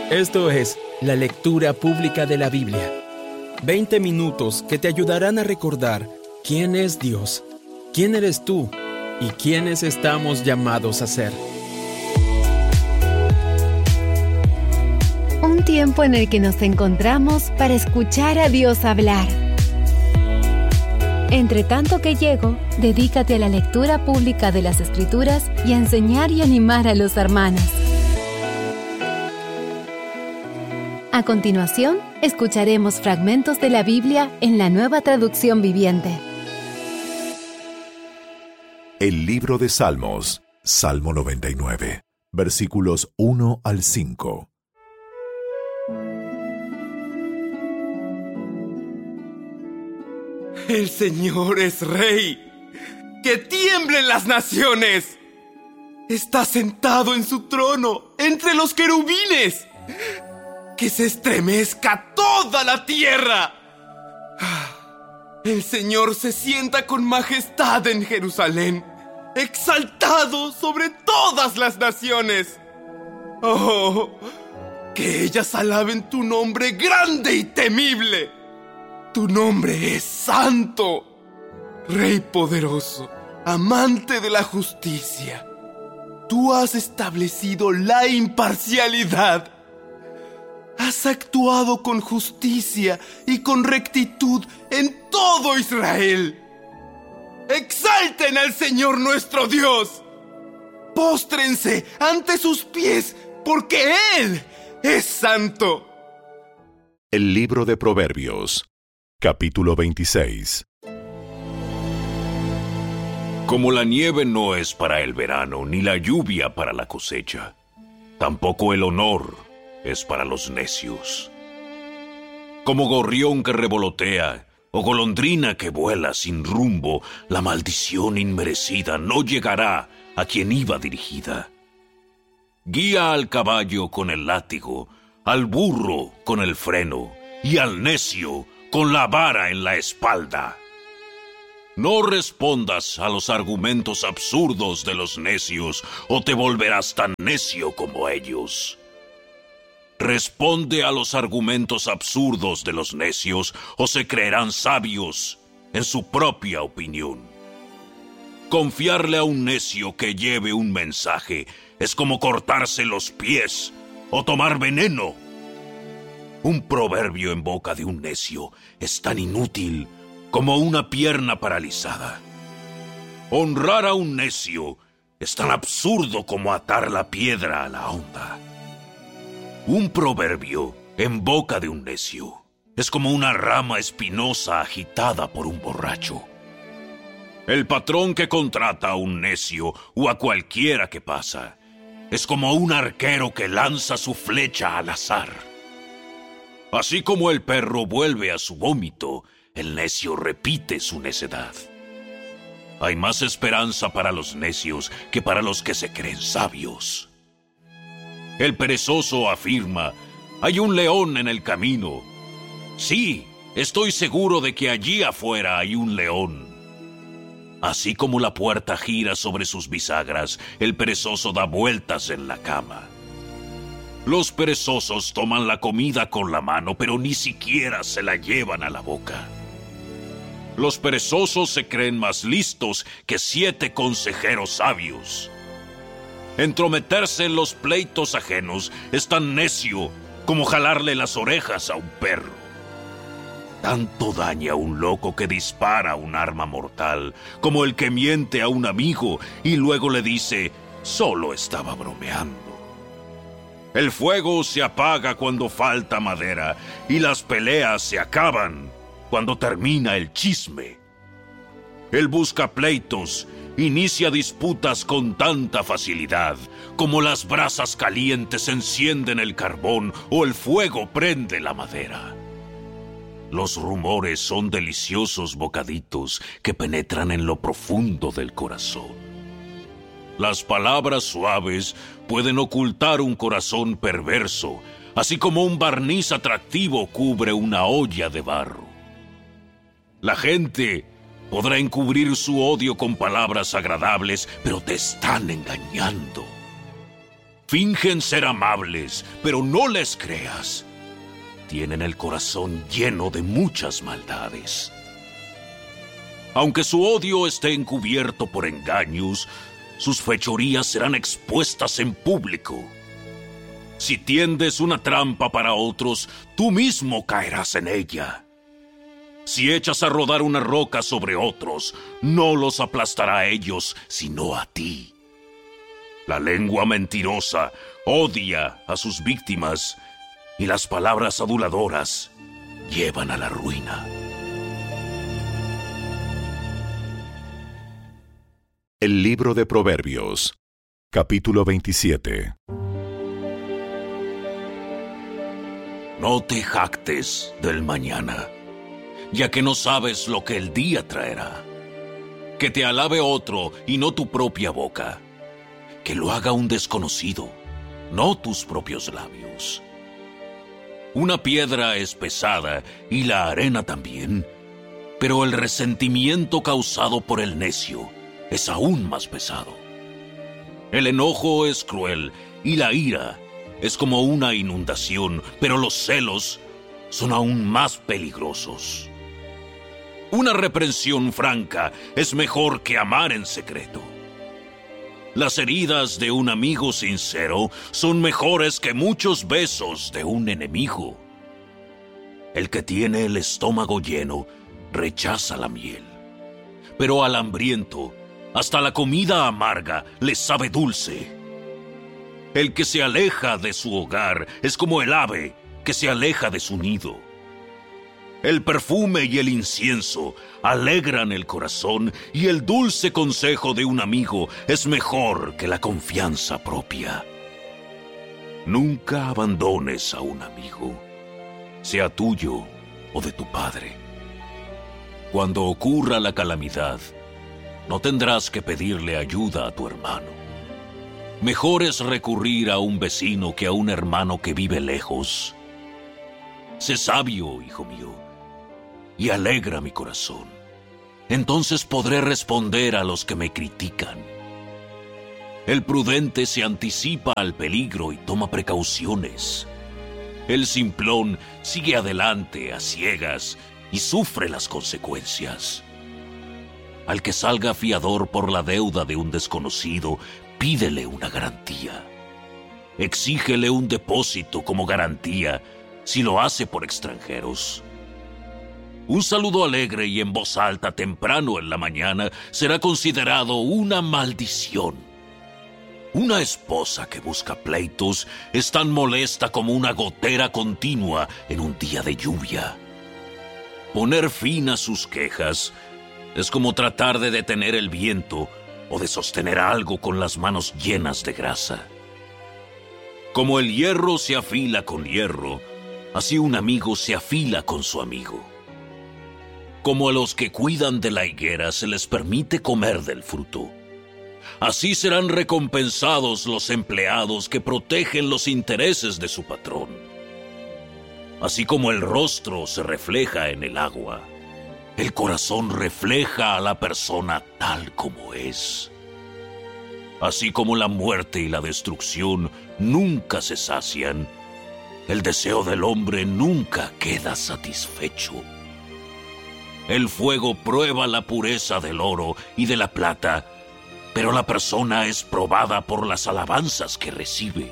Esto es la lectura pública de la Biblia. 20 minutos que te ayudarán a recordar quién es Dios, quién eres tú y quiénes estamos llamados a ser. Un tiempo en el que nos encontramos para escuchar a Dios hablar. Entre tanto que llego, dedícate a la lectura pública de las Escrituras y a enseñar y animar a los hermanos. A continuación, escucharemos fragmentos de la Biblia en la Nueva Traducción Viviente. El libro de Salmos, Salmo 99, versículos 1 al 5. El Señor es Rey. ¡Que tiemblen las naciones! Está sentado en su trono entre los querubines. ¡Que se estremezca toda la tierra! El Señor se sienta con majestad en Jerusalén, exaltado sobre todas las naciones. ¡Oh! Que ellas alaben tu nombre grande y temible. Tu nombre es santo, Rey poderoso, amante de la justicia. Tú has establecido la imparcialidad. Has actuado con justicia y con rectitud en todo Israel. ¡Exalten al Señor nuestro Dios! ¡Póstrense ante sus pies, porque Él es santo! El libro de Proverbios, capítulo 26. Como la nieve no es para el verano, ni la lluvia para la cosecha, tampoco el honor es para los necios. Como gorrión que revolotea, o golondrina que vuela sin rumbo, la maldición inmerecida no llegará a quien iba dirigida. Guía al caballo con el látigo, al burro con el freno, y al necio con la vara en la espalda. No respondas a los argumentos absurdos de los necios, o te volverás tan necio como ellos. Responde a los argumentos absurdos de los necios, o se creerán sabios en su propia opinión. Confiarle a un necio que lleve un mensaje es como cortarse los pies o tomar veneno. Un proverbio en boca de un necio es tan inútil como una pierna paralizada. Honrar a un necio es tan absurdo como atar la piedra a la honda. Un proverbio en boca de un necio es como una rama espinosa agitada por un borracho. El patrón que contrata a un necio o a cualquiera que pasa es como un arquero que lanza su flecha al azar. Así como el perro vuelve a su vómito, el necio repite su necedad. Hay más esperanza para los necios que para los que se creen sabios. El perezoso afirma: hay un león en el camino. Sí, estoy seguro de que allí afuera hay un león. Así como la puerta gira sobre sus bisagras, el perezoso da vueltas en la cama. Los perezosos toman la comida con la mano, pero ni siquiera se la llevan a la boca. Los perezosos se creen más listos que 7 consejeros sabios. Entrometerse en los pleitos ajenos es tan necio como jalarle las orejas a un perro. Tanto daña a un loco que dispara un arma mortal como el que miente a un amigo y luego le dice: solo estaba bromeando. El fuego se apaga cuando falta madera y las peleas se acaban cuando termina el chisme. El buscapleitos inicia disputas con tanta facilidad como las brasas calientes encienden el carbón o el fuego prende la madera. Los rumores son deliciosos bocaditos que penetran en lo profundo del corazón. Las palabras suaves pueden ocultar un corazón perverso, así como un barniz atractivo cubre una olla de barro. La gente podrá encubrir su odio con palabras agradables, pero te están engañando. Fingen ser amables, pero no les creas. Tienen el corazón lleno de muchas maldades. Aunque su odio esté encubierto por engaños, sus fechorías serán expuestas en público. Si tiendes una trampa para otros, tú mismo caerás en ella. Si echas a rodar una roca sobre otros, no los aplastará a ellos, sino a ti. La lengua mentirosa odia a sus víctimas y las palabras aduladoras llevan a la ruina. El libro de Proverbios, capítulo 27. No te jactes del mañana, ya que no sabes lo que el día traerá. Que te alabe otro y no tu propia boca. Que lo haga un desconocido, no tus propios labios. Una piedra es pesada y la arena también, pero el resentimiento causado por el necio es aún más pesado. El enojo es cruel y la ira es como una inundación, pero los celos son aún más peligrosos. Una reprensión franca es mejor que amar en secreto. Las heridas de un amigo sincero son mejores que muchos besos de un enemigo. El que tiene el estómago lleno rechaza la miel, pero al hambriento hasta la comida amarga le sabe dulce. El que se aleja de su hogar es como el ave que se aleja de su nido. El perfume y el incienso alegran el corazón y el dulce consejo de un amigo es mejor que la confianza propia. Nunca abandones a un amigo, sea tuyo o de tu padre. Cuando ocurra la calamidad, no tendrás que pedirle ayuda a tu hermano. Mejor es recurrir a un vecino que a un hermano que vive lejos. Sé sabio, hijo mío, y alegra mi corazón. Entonces podré responder a los que me critican. El prudente se anticipa al peligro y toma precauciones. El simplón sigue adelante a ciegas y sufre las consecuencias. Al que salga fiador por la deuda de un desconocido, pídele una garantía. Exígele un depósito como garantía si lo hace por extranjeros. Un saludo alegre y en voz alta temprano en la mañana será considerado una maldición. Una esposa que busca pleitos es tan molesta como una gotera continua en un día de lluvia. Poner fin a sus quejas es como tratar de detener el viento o de sostener algo con las manos llenas de grasa. Como el hierro se afila con hierro, así un amigo se afila con su amigo. Como a los que cuidan de la higuera se les permite comer del fruto, así serán recompensados los empleados que protegen los intereses de su patrón. Así como el rostro se refleja en el agua, el corazón refleja a la persona tal como es. Así como la muerte y la destrucción nunca se sacian, el deseo del hombre nunca queda satisfecho. El fuego prueba la pureza del oro y de la plata, pero la persona es probada por las alabanzas que recibe.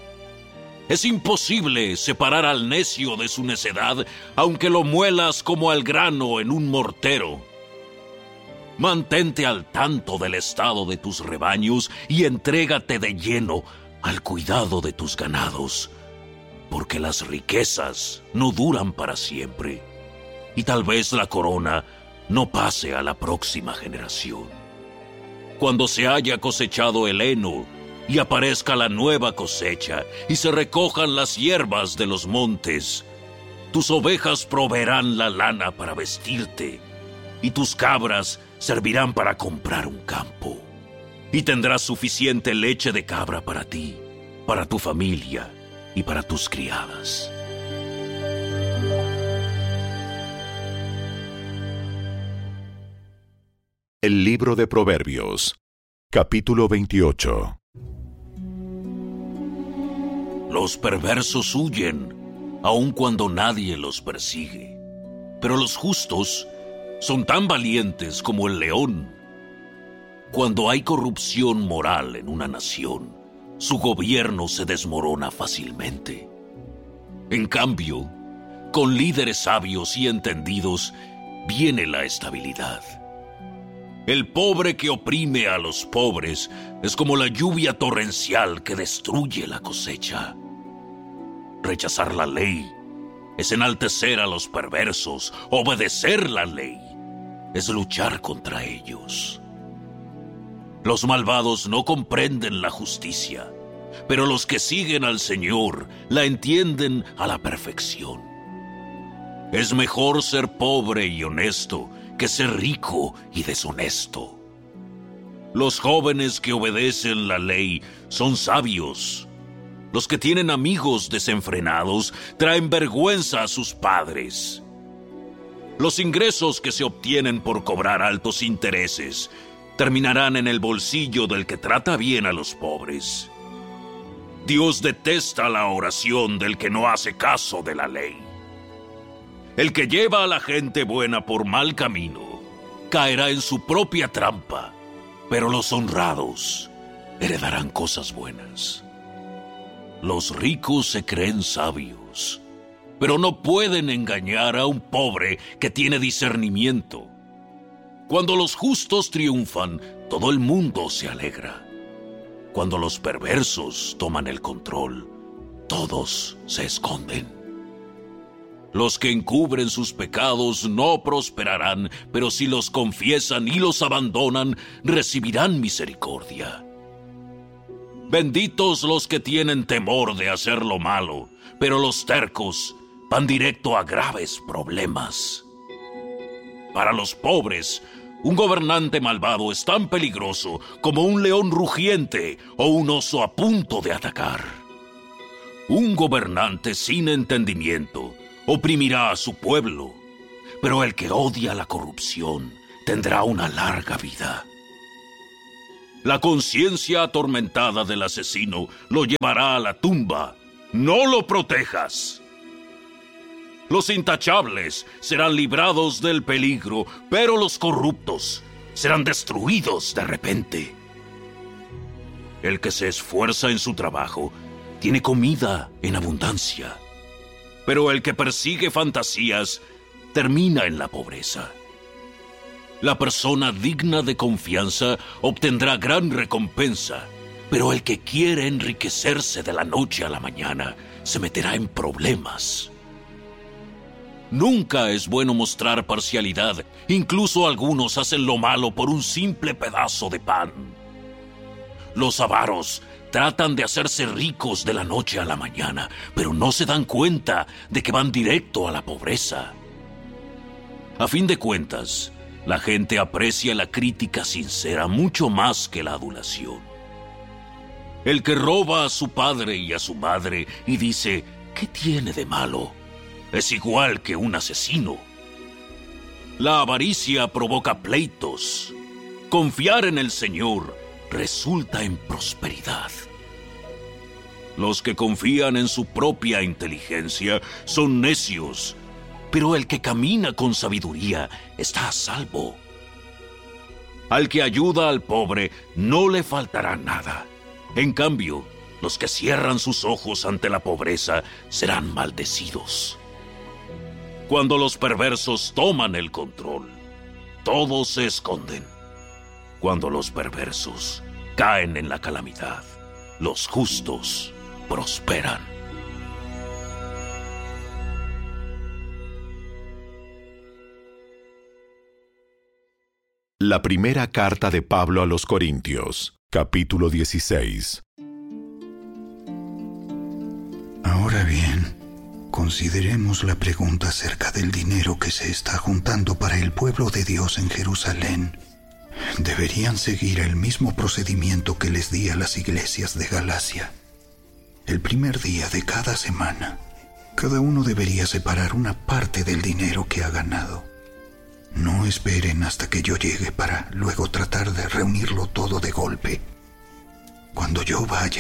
Es imposible separar al necio de su necedad, aunque lo muelas como al grano en un mortero. Mantente al tanto del estado de tus rebaños y entrégate de lleno al cuidado de tus ganados, porque las riquezas no duran para siempre, y tal vez la corona no pase a la próxima generación. Cuando se haya cosechado el heno y aparezca la nueva cosecha y se recojan las hierbas de los montes, tus ovejas proveerán la lana para vestirte y tus cabras servirán para comprar un campo. Y tendrás suficiente leche de cabra para ti, para tu familia y para tus criadas. El libro de Proverbios, capítulo 28. Los perversos huyen, aun cuando nadie los persigue. Pero los justos son tan valientes como el león. Cuando hay corrupción moral en una nación, su gobierno se desmorona fácilmente. En cambio, con líderes sabios y entendidos viene la estabilidad. El pobre que oprime a los pobres es como la lluvia torrencial que destruye la cosecha. Rechazar la ley es enaltecer a los perversos. Obedecer la ley es luchar contra ellos. Los malvados no comprenden la justicia, pero los que siguen al Señor la entienden a la perfección. Es mejor ser pobre y honesto que ser rico y deshonesto. Los jóvenes que obedecen la ley son sabios. Los que tienen amigos desenfrenados traen vergüenza a sus padres. Los ingresos que se obtienen por cobrar altos intereses terminarán en el bolsillo del que trata bien a los pobres. Dios detesta la oración del que no hace caso de la ley. El que lleva a la gente buena por mal camino caerá en su propia trampa, pero los honrados heredarán cosas buenas. Los ricos se creen sabios, pero no pueden engañar a un pobre que tiene discernimiento. Cuando los justos triunfan, todo el mundo se alegra. Cuando los perversos toman el control, todos se esconden. Los que encubren sus pecados no prosperarán, pero si los confiesan y los abandonan, recibirán misericordia. Benditos los que tienen temor de hacer lo malo, pero los tercos van directo a graves problemas. Para los pobres, un gobernante malvado es tan peligroso como un león rugiente o un oso a punto de atacar. Un gobernante sin entendimiento oprimirá a su pueblo, pero el que odia la corrupción tendrá una larga vida. La conciencia atormentada del asesino lo llevará a la tumba. ¡No lo protejas! Los intachables serán librados del peligro, pero los corruptos serán destruidos de repente. El que se esfuerza en su trabajo tiene comida en abundancia, pero el que persigue fantasías termina en la pobreza. La persona digna de confianza obtendrá gran recompensa, pero el que quiere enriquecerse de la noche a la mañana se meterá en problemas. Nunca es bueno mostrar parcialidad. Incluso algunos hacen lo malo por un simple pedazo de pan. Los avaros tratan de hacerse ricos de la noche a la mañana, pero no se dan cuenta de que van directo a la pobreza. A fin de cuentas, la gente aprecia la crítica sincera mucho más que la adulación. El que roba a su padre y a su madre y dice, ¿qué tiene de malo?, es igual que un asesino. La avaricia provoca pleitos. Confiar en el Señor resulta en prosperidad. Los que confían en su propia inteligencia son necios, pero el que camina con sabiduría está a salvo. Al que ayuda al pobre no le faltará nada. En cambio, los que cierran sus ojos ante la pobreza serán maldecidos. Cuando los perversos toman el control, todos se esconden. Cuando los perversos caen en la calamidad, los justos prosperan. La primera carta de Pablo a los Corintios, capítulo 16. Ahora bien, consideremos la pregunta acerca del dinero que se está juntando para el pueblo de Dios en Jerusalén. Deberían seguir el mismo procedimiento que les di a las iglesias de Galacia. El primer día de cada semana, cada uno debería separar una parte del dinero que ha ganado. No esperen hasta que yo llegue para luego tratar de reunirlo todo de golpe. Cuando yo vaya,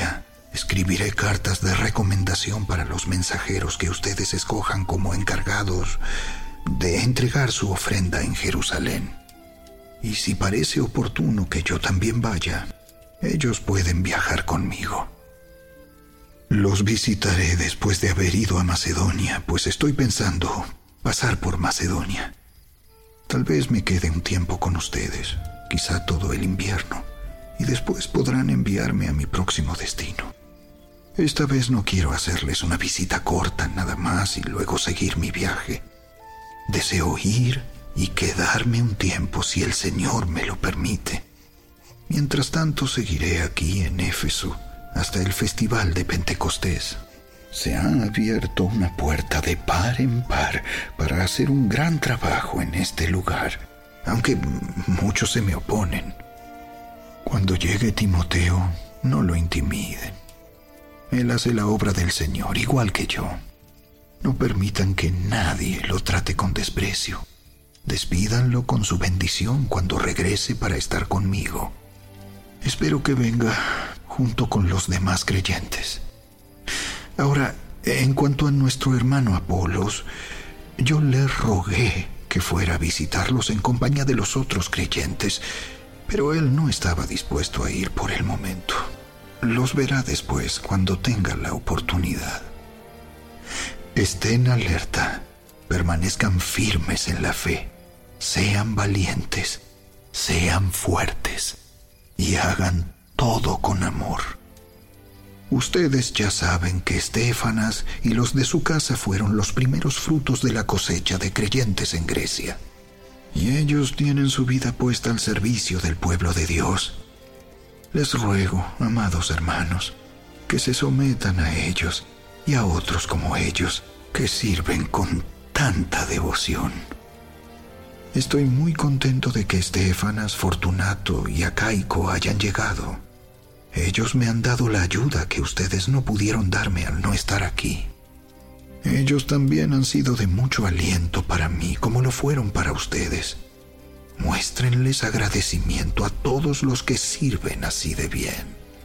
Escribiré cartas de recomendación para los mensajeros que ustedes escojan como encargados de entregar su ofrenda en Jerusalén. Y si parece oportuno que yo también vaya, ellos pueden viajar conmigo. Los visitaré después de haber ido a Macedonia, pues estoy pensando pasar por Macedonia. Tal vez me quede un tiempo con ustedes, quizá todo el invierno, y después podrán enviarme a mi próximo destino. Esta vez no quiero hacerles una visita corta nada más y luego seguir mi viaje. Deseo ir y quedarme un tiempo si el Señor me lo permite. Mientras tanto, seguiré aquí en Éfeso hasta el Festival de Pentecostés. Se ha abierto una puerta de par en par para hacer un gran trabajo en este lugar, aunque muchos se me oponen. Cuando llegue Timoteo, no lo intimiden. Él hace la obra del Señor igual que yo. No permitan que nadie lo trate con desprecio. Despídanlo con su bendición cuando regrese para estar conmigo. Espero que venga junto con los demás creyentes. Ahora, en cuanto a nuestro hermano Apolos, yo le rogué que fuera a visitarlos en compañía de los otros creyentes, pero él no estaba dispuesto a ir por el momento. Los verá después cuando tenga la oportunidad. Estén alerta, permanezcan firmes en la fe, sean valientes, sean fuertes y hagan todo con amor. Ustedes ya saben que Estéfanas y los de su casa fueron los primeros frutos de la cosecha de creyentes en Grecia. Y ellos tienen su vida puesta al servicio del pueblo de Dios. Les ruego, amados hermanos, que se sometan a ellos y a otros como ellos, que sirven con tanta devoción. Estoy muy contento de que Estéfanas, Fortunato y Acaico hayan llegado. Ellos me han dado la ayuda que ustedes no pudieron darme al no estar aquí. Ellos también han sido de mucho aliento para mí, como lo fueron para ustedes. Muéstrenles agradecimiento a todos los que sirven así de bien.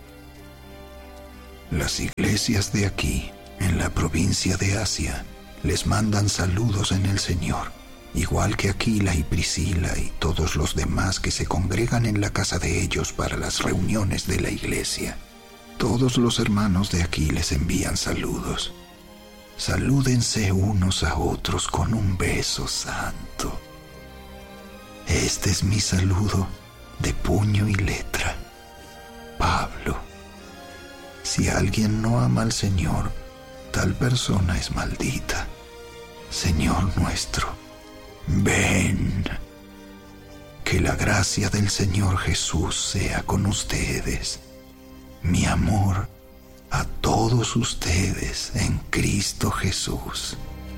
Las iglesias de aquí, en la provincia de Asia, les mandan saludos en el Señor, igual que Aquila y Priscila y todos los demás que se congregan en la casa de ellos para las reuniones de la iglesia. Todos los hermanos de aquí les envían saludos. Salúdense unos a otros con un beso santo. Este es mi saludo de puño y letra. Pablo. Si alguien no ama al Señor, tal persona es maldita. Señor nuestro, ven. Que la gracia del Señor Jesús sea con ustedes. Mi amor a todos ustedes en Cristo Jesús.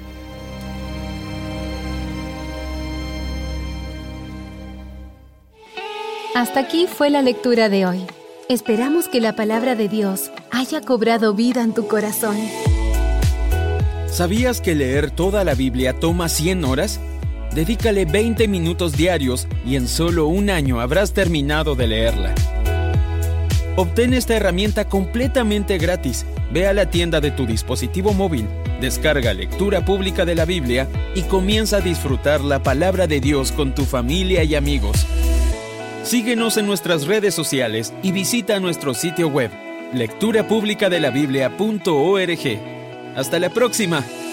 Hasta aquí fue la lectura de hoy. Esperamos que la palabra de Dios haya cobrado vida en tu corazón. ¿Sabías que leer toda la Biblia toma 100 horas? Dedícale 20 minutos diarios y en solo un año habrás terminado de leerla. Obtén esta herramienta completamente gratis. Ve a la tienda de tu dispositivo móvil, descarga Lectura Pública de la Biblia y comienza a disfrutar la palabra de Dios con tu familia y amigos. Síguenos en nuestras redes sociales y visita nuestro sitio web, lecturapublicadelabiblia.org. ¡Hasta la próxima!